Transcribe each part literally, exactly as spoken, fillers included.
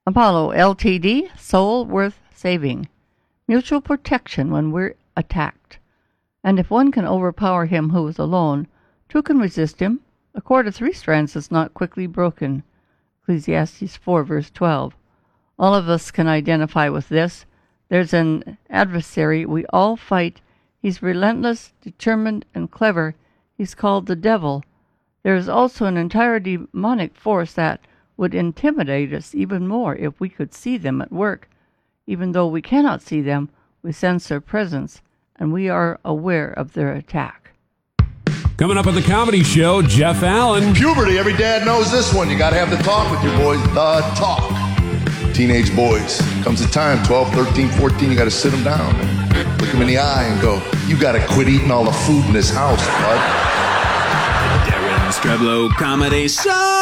Apollo Limited, soul worth saving. Mutual protection when we're attacked. And if one can overpower him who is alone, two can resist him. A cord of three strands is not quickly broken. Ecclesiastes four, verse twelve. All of us can identify with this. There's an adversary we all fight. He's relentless, determined, and clever. He's called the devil. There is also an entire demonic force that would intimidate us even more if we could see them at work. Even though we cannot see them, we sense their presence, and we are aware of their attack. Coming up on the Comedy Show, Jeff Allen. Puberty, every dad knows this one. You got to have the talk with your boys. The talk. Teenage boys. Comes a time, twelve, thirteen, fourteen, you got to sit them down and look them in the eye and go, you got to quit eating all the food in this house, bud. Darren Streblo Comedy Show.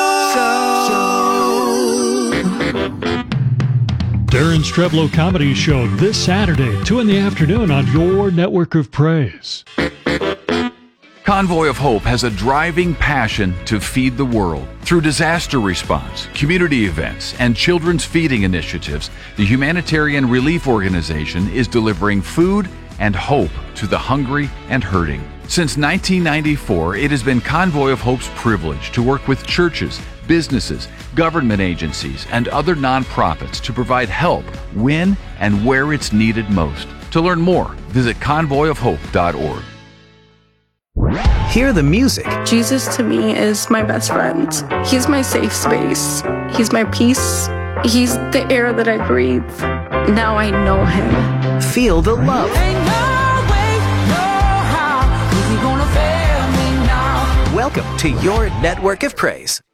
Darren Streblo Comedy Show this Saturday, two in the afternoon on your network of praise. Convoy of Hope has a driving passion to feed the world. Through disaster response, community events, and children's feeding initiatives, the humanitarian relief organization is delivering food and hope to the hungry and hurting. Since nineteen ninety-four, it has been Convoy of Hope's privilege to work with churches, businesses, government agencies, and other nonprofits to provide help when and where it's needed most. To learn more, visit convoy of hope dot org. Hear the music. Jesus to me is my best friend. He's my safe space. He's my peace. He's the air that I breathe. Now I know him. Feel the love. Ain't no way, no how, is he gonna fail me now? Welcome to your network of praise.